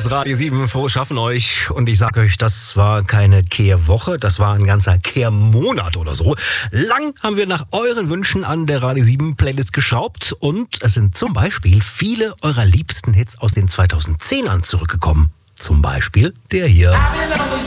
ist Radio 7, frohes Schaffen euch. Und ich sage euch, das war keine Kehrwoche, das war ein ganzer Kehrmonat oder so. Lang haben wir nach euren Wünschen an der Radio 7 Playlist geschraubt. Und es sind zum Beispiel viele eurer liebsten Hits aus den 2010ern zurückgekommen. Zum Beispiel der hier.